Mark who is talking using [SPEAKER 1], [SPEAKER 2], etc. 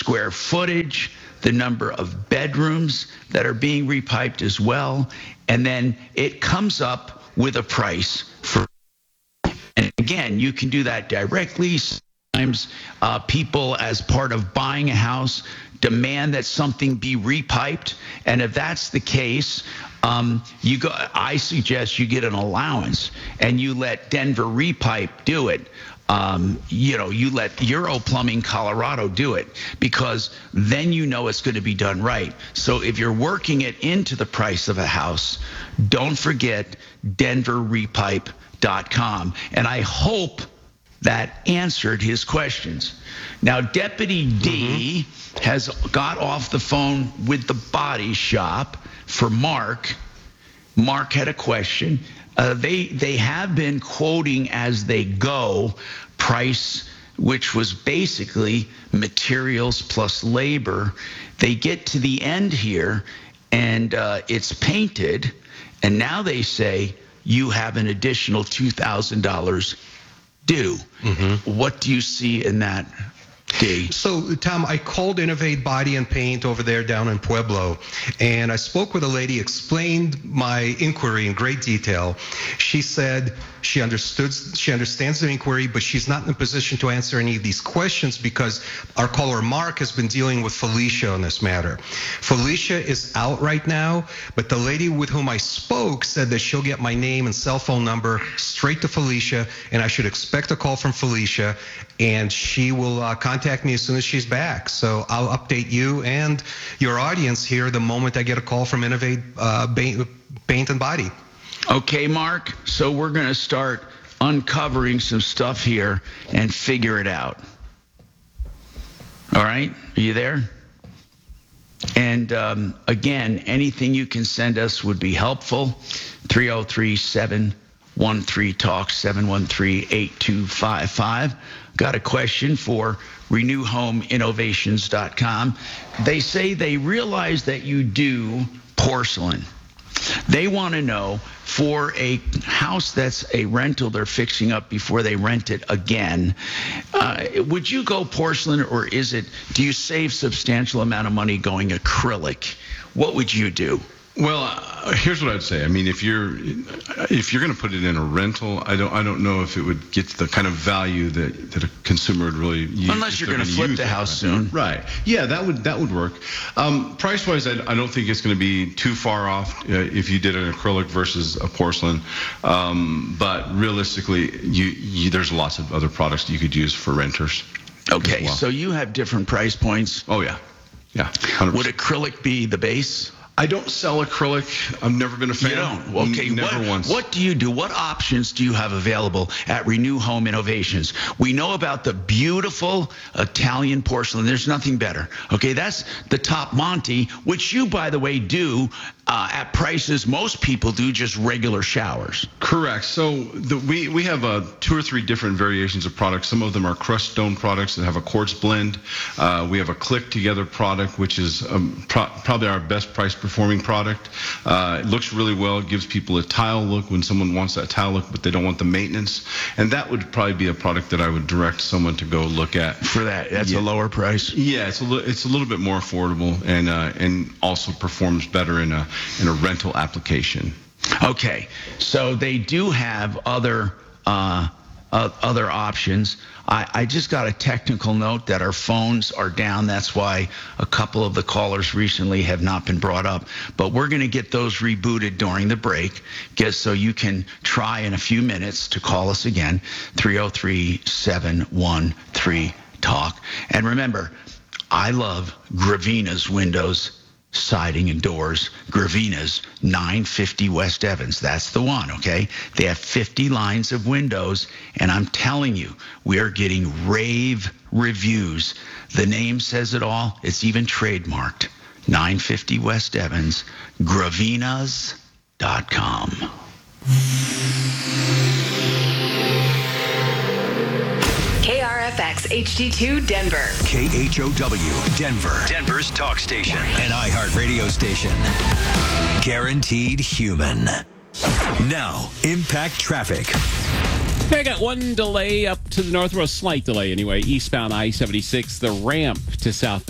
[SPEAKER 1] square footage, the number of bedrooms that are being repiped as well, and then it comes up with a price for. And again, you can do that directly. Sometimes people, as part of buying a house, demand that something be repiped, and if that's the case, I suggest you get an allowance and you let Denver Repipe do it. You let Euro Plumbing Colorado do it, because then you know it's going to be done right. So if you're working it into the price of a house, don't forget DenverRepipe.com. And I hope that answered his questions. Now, Deputy D has got off the phone with the body shop for Mark. Mark had a question. They have been quoting as they go price, which was basically materials plus labor. They get to the end here, and it's painted, and now they say you have an additional $2,000 due. What do you see in that, D?
[SPEAKER 2] So, Tom, I called Innovate Body and Paint over there down in Pueblo, and I spoke with a lady, explained my inquiry in great detail. She said she understands the inquiry, but she's not in a position to answer any of these questions because our caller Mark has been dealing with Felicia on this matter. Felicia is out right now, but the lady with whom I spoke said that she'll get my name and cell phone number straight to Felicia, and I should expect a call from Felicia, and she will contact me as soon as she's back. So I'll update you and your audience here the moment I get a call from Innovate Paint and Body.
[SPEAKER 1] Okay, Mark, so we're going to start uncovering some stuff here and figure it out. All right? Are you there? And again, anything you can send us would be helpful. 303-713-TALK, 713-8255. Got a question for RenewHomeInnovations.com. They say they realize that you do porcelain. They want to know, for a house that's a rental they're fixing up before they rent it again, would you go porcelain, or do you save substantial amount of money going acrylic? What would you do?
[SPEAKER 3] Well, here's what I'd say. I mean, if you're going to put it in a rental, I don't know if it would get the kind of value that a consumer would really use.
[SPEAKER 1] Unless you're going to flip the house soon.
[SPEAKER 3] Right. Yeah, that would work. Price-wise, I don't think it's going to be too far off if you did an acrylic versus a porcelain. But realistically, there's lots of other products that you could use for renters.
[SPEAKER 1] Okay,
[SPEAKER 3] well.
[SPEAKER 1] So you have different price points.
[SPEAKER 3] Oh yeah, 100%.
[SPEAKER 1] Would acrylic be the base?
[SPEAKER 3] I don't sell acrylic. I've never been a fan.
[SPEAKER 1] You don't? Okay.
[SPEAKER 3] Never once.
[SPEAKER 1] What do you do? What options do you have available at Renew Home Innovations? We know about the beautiful Italian porcelain. There's nothing better. Okay, that's the Top Monte, which you, by the way, do at prices most people do, just regular showers.
[SPEAKER 3] Correct. So we have 2 or 3 different variations of products. Some of them are crushed stone products that have a quartz blend. We have a click together product, which is probably our best price performing product. It looks really well. It gives people a tile look when someone wants that tile look, but they don't want the maintenance. And that would probably be a product that I would direct someone to go look at.
[SPEAKER 1] For that, that's a lower price?
[SPEAKER 3] Yeah, it's a little bit more affordable, and also performs better in a rental application.
[SPEAKER 1] Okay, so they do have other options. I just got a technical note that our phones are down. That's why a couple of the callers recently have not been brought up. But we're going to get those rebooted during the break, so you can try in a few minutes to call us again, 303-713-TALK. And remember, I love Gravina's windows, siding and doors. Gravina's, 950 West Evans. That's the one, okay? They have 50 lines of windows, and I'm telling you, we are getting rave reviews. The name says it all. It's even trademarked. 950 West Evans, Gravinas.com.
[SPEAKER 4] KRFX HD2 Denver.
[SPEAKER 5] KHOW Denver. Denver's talk station. An iHeartRadio station. Guaranteed human. Now, impact traffic.
[SPEAKER 6] I got one delay up to the north, well, slight delay anyway, eastbound I-76, the ramp to south.